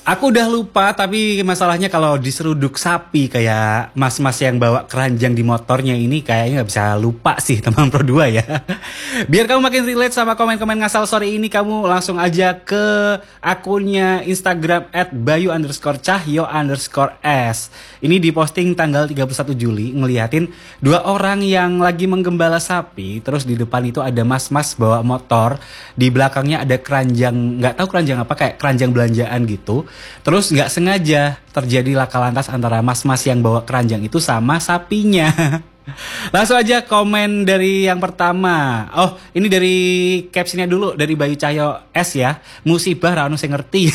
Aku udah lupa, tapi masalahnya kalau diseruduk sapi kayak mas-mas yang bawa keranjang di motornya ini kayaknya nggak bisa lupa sih teman Pro 2 ya. Biar kamu makin relate sama komen-komen ngasal sore ini, kamu langsung aja ke akunnya Instagram @bayu_cahyo_s. Ini diposting tanggal 31 Juli, ngeliatin dua orang yang lagi menggembala sapi, terus di depan itu ada mas-mas bawa motor, di belakangnya ada keranjang, nggak tahu keranjang apa, kayak keranjang belanjaan gitu. Terus nggak sengaja terjadi laka lantas antara mas-mas yang bawa keranjang itu sama sapinya. Langsung aja komen dari yang pertama. Oh, ini dari captionnya dulu, dari Bayu Cahyo S ya. Musibah Rano saya ngerti.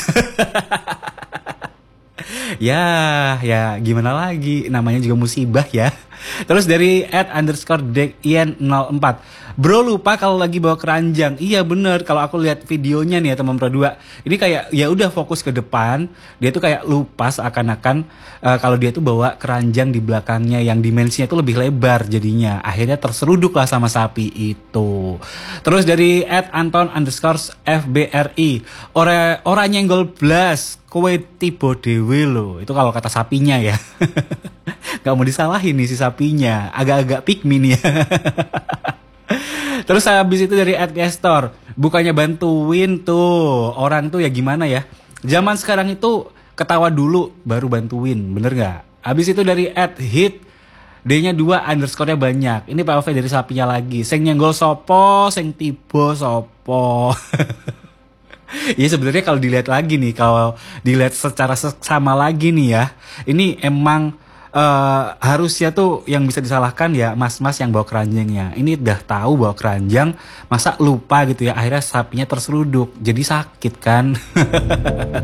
Ya, ya gimana lagi, namanya juga musibah ya. Terus dari @_dekien04, bro lupa kalau lagi bawa keranjang. Iya bener, kalau aku lihat videonya nih ya teman Pro 2, ini kayak ya udah fokus ke depan, dia tuh kayak lupa seakan-akan kalau dia tuh bawa keranjang di belakangnya yang dimensinya tuh lebih lebar, jadinya akhirnya terseruduk lah sama sapi itu. Terus dari @anton_fbri, ora nyenggol blas, kowe tiba dewe lo. Itu kalau kata sapinya ya. Gak mau disalahin nih si sapinya, agak-agak pikmin ya. Terus habis itu dari @gestor, bukannya bantuin tuh orang tuh ya gimana ya, zaman sekarang itu ketawa dulu baru bantuin, bener gak? Habis itu dari @hit, D-nya 2, underscore-nya banyak. Ini POV dari sapinya lagi, seng nyenggol sopo, seng tibo sopo. Ya sebenarnya kalau dilihat lagi nih, kalau dilihat secara seksama lagi nih ya, ini emang harusnya tuh yang bisa disalahkan ya mas-mas yang bawa keranjangnya. Ini udah tahu bawa keranjang, masa lupa gitu ya, akhirnya sapinya terseruduk, jadi sakit kan.